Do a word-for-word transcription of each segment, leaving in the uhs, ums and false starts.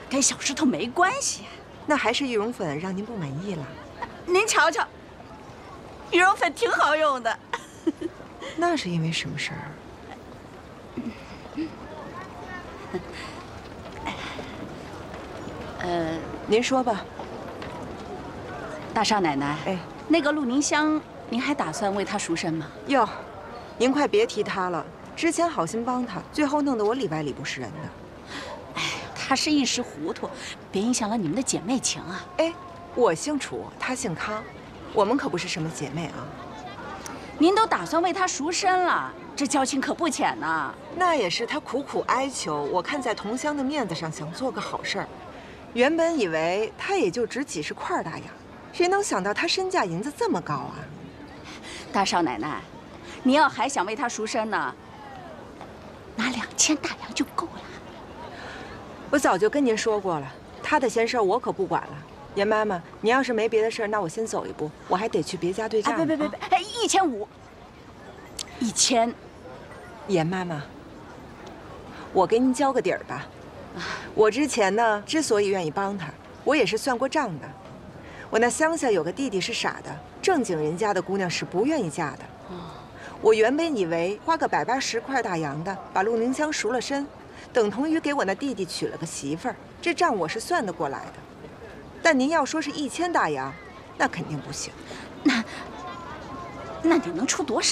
跟小石头没关系。 那还是羽绒粉让您不满意了？ 您瞧瞧，羽绒粉挺好用的。 那是因为什么事儿？ 呃， 您说吧。 大少奶奶， 哎， 那个陆宁香，您还打算为她赎身吗？ 哟，您快别提他了。之前好心帮他，最后弄得我里外里不是人的。 哎，她是一时糊涂，别影响了你们的姐妹情啊。 哎，我姓楚，她姓康，我们可不是什么姐妹啊。 您都打算为她赎身了，这交情可不浅呐。 那也是她苦苦哀求，我看在同乡的面子上，想做个好事儿。原本以为她也就值几十块大洋，谁能想到她身价银子这么高啊！ 大少奶奶，你要还想为她赎身呢，拿两千大洋就够了。 我早就跟您说过了，她的闲事我可不管了。严妈妈，你要是没别的事儿，那我先走一步，我还得去别家对账。 别别别别，哎，一千五，一千。 严妈妈，我给您交个底儿吧。我之前呢，之所以愿意帮他，我也是算过账的。我那乡下有个弟弟是傻的，正经人家的姑娘是不愿意嫁的。我原本以为花个百八十块大洋的把陆宁香赎了身，等同于给我那弟弟娶了个媳妇儿，这账我是算得过来的。但您要说是一千大洋，那肯定不行。 那，那你能出多少？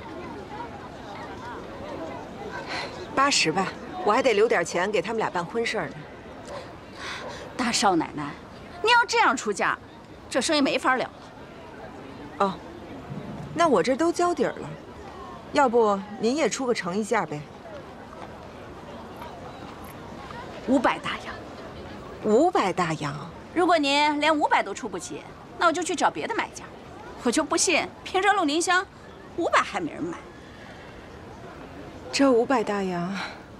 八十吧，我还得留点钱给他们俩办婚事呢。 大少奶奶，你要这样出价，这生意没法了了。 哦，那我这都交底儿了，要不您也出个诚意价呗？ 五百大洋。 五百大洋。 如果您连五百都出不起，那我就去找别的买家。我就不信，凭着陆宁香，五百还没人买。 这五百大洋，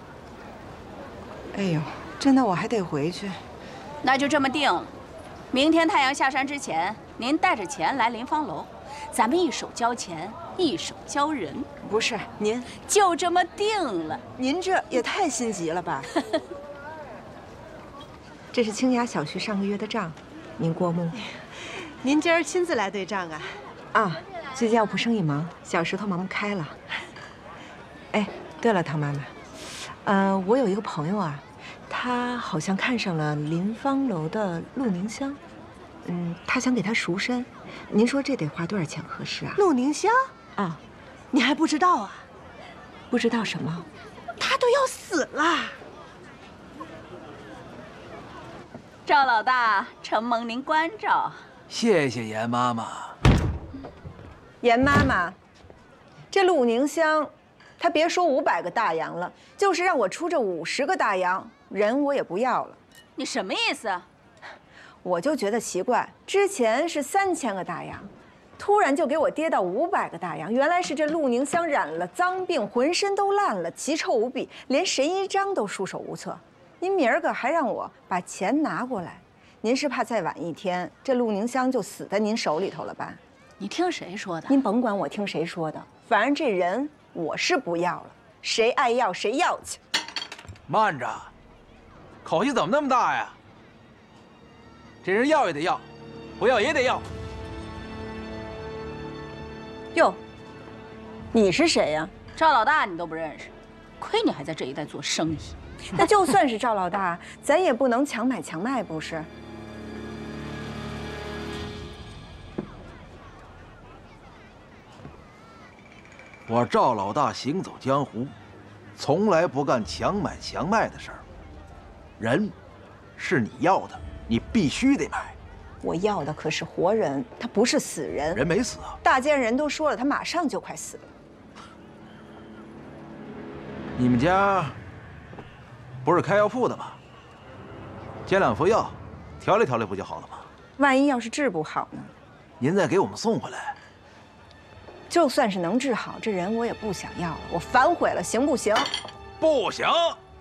哎呦，这那我还得回去。 那就这么定了，明天太阳下山之前，您带着钱来林芳楼，咱们一手交钱，一手交人。 不是您， 就这么定了。 您这也太心急了吧？这是清雅小学上个月的账，您过目。 您今儿亲自来对账啊？ 啊，最近药铺生意忙，小石头忙不开了。哎，对了，唐妈妈，呃，我有一个朋友啊，他好像看上了林芳楼的陆宁香，嗯，他想给她赎身，您说这得花多少钱合适啊？ 陆宁香啊， 你还不知道啊？ 不知道什么？ 他都要死了。 赵老大，承蒙您关照。 谢谢严妈妈。 严妈妈，这陆宁香，她别说五百个大洋了，就是让我出这五十个大洋，人我也不要了。 你什么意思？ 我就觉得奇怪，之前是三千个大洋，突然就给我跌到五百个大洋，原来是这陆宁香染了脏病，浑身都烂了，奇臭无比，连神医章都束手无策。您明儿个还让我把钱拿过来，您是怕再晚一天，这陆宁香就死在您手里头了吧？ 你听谁说的？ 您甭管我听谁说的，反正这人我是不要了，谁爱要谁要去。 慢着，口气怎么那么大呀？这人要也得要，不要也得要。 哟，你是谁呀？ 赵老大你都不认识，亏你还在这一带做生意。 那就算是赵老大，咱也不能强买强卖，不是？ 我赵老大行走江湖，从来不干强买强卖的事儿。人是你要的，你必须得买。 我要的可是活人，他不是死人。 人没死啊！ 大街人都说了，他马上就快死了。 你们家不是开药铺的吗？煎两副药，调理调理不就好了吗？ 万一要是治不好呢？ 您再给我们送回来。 就算是能治好，这人我也不想要了，我反悔了，行不行？ 不行！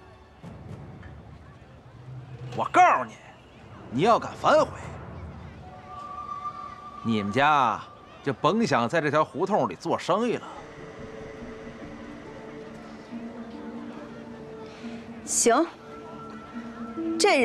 我告诉你，你要敢反悔，你们家就甭想在这条胡同里做生意了。 行，